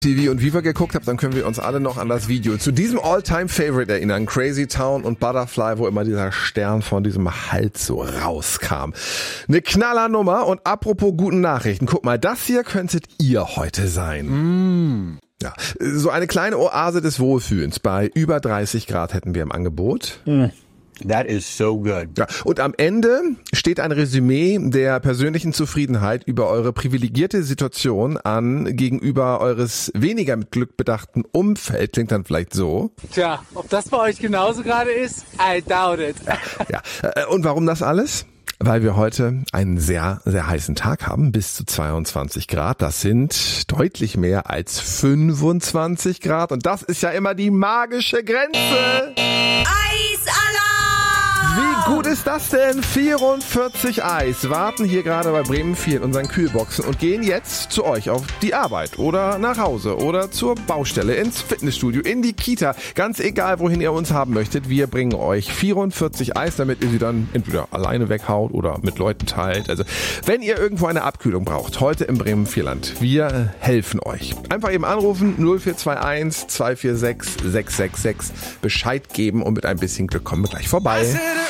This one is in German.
TV und Viva geguckt habt, dann können wir uns alle noch an das Video zu diesem All-Time-Favorite erinnern. Crazy Town und Butterfly, wo immer dieser Stern von diesem Hals so rauskam. Eine Knallernummer. Und apropos guten Nachrichten, guck mal, das hier könntet ihr heute sein. Ja, so eine kleine Oase des Wohlfühlens. Bei über 30 Grad hätten wir im Angebot. That is so good. Ja, und am Ende steht ein Resümee der persönlichen Zufriedenheit über eure privilegierte Situation an gegenüber eures weniger mit Glück bedachten Umfeld. Klingt dann vielleicht so. Tja, ob das bei euch genauso gerade ist, I doubt it. Ja, und warum das alles? Weil wir heute einen sehr, sehr heißen Tag haben, bis zu 22 Grad. Das sind deutlich mehr als 25 Grad. Und das ist ja immer die magische Grenze. Wie gut ist das denn? 44 Eis warten hier gerade bei Bremen 4 in unseren Kühlboxen und gehen jetzt zu euch auf die Arbeit oder nach Hause oder zur Baustelle, ins Fitnessstudio, in die Kita. Ganz egal, wohin ihr uns haben möchtet, wir bringen euch 44 Eis, damit ihr sie dann entweder alleine weghaut oder mit Leuten teilt. Also, wenn ihr irgendwo eine Abkühlung braucht, heute im Bremen 4-Land, wir helfen euch. Einfach eben anrufen, 0421 246 666, Bescheid geben und mit ein bisschen Glück kommen wir gleich vorbei.